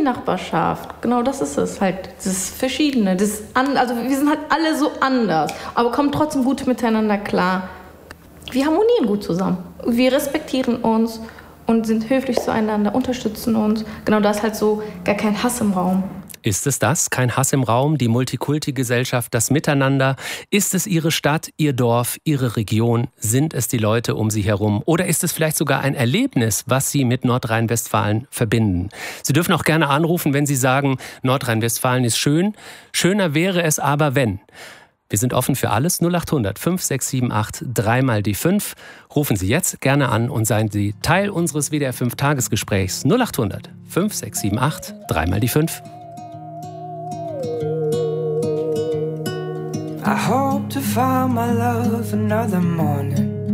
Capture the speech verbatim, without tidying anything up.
die Nachbarschaft. Genau das ist es halt. Das Verschiedene. Das an, also wir sind halt alle so anders, aber kommen trotzdem gut miteinander klar. Wir harmonieren gut zusammen. Wir respektieren uns und sind höflich zueinander, unterstützen uns. Genau, da ist halt so gar kein Hass im Raum. Ist es das? Kein Hass im Raum, die Multikulti-Gesellschaft, das Miteinander? Ist es Ihre Stadt, Ihr Dorf, Ihre Region? Sind es die Leute um Sie herum? Oder ist es vielleicht sogar ein Erlebnis, was Sie mit Nordrhein-Westfalen verbinden? Sie dürfen auch gerne anrufen, wenn Sie sagen, Nordrhein-Westfalen ist schön. Schöner wäre es aber, wenn. Wir sind offen für alles. null acht hundert fünf sechs sieben acht drei mal die fünf. Rufen Sie jetzt gerne an und seien Sie Teil unseres W D R fünf Tagesgesprächs. null acht hundert fünf sechs sieben acht drei mal die fünf. I hope to find my love another morning.